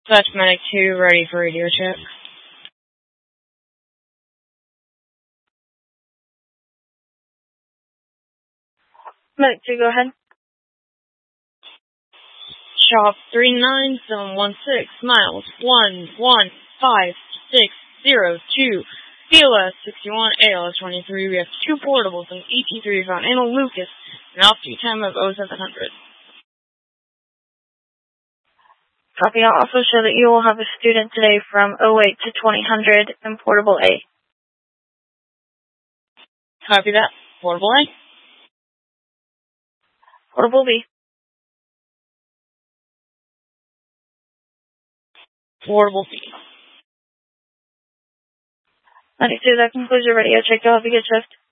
Dispatch Medic 2, ready for radio check. Medic 2, go ahead. Shop 39716, miles 11562, PLS 61, ALS 23. We have 2 portables and ET3 found in Lucas, an off-duty time of 0700. Copy. I'll also show that you will have a student today from 08 to 2000 in Portable A. Copy that. Portable A. Portable B. Portable B. Medic 2, that concludes your radio check. You'll have a good shift.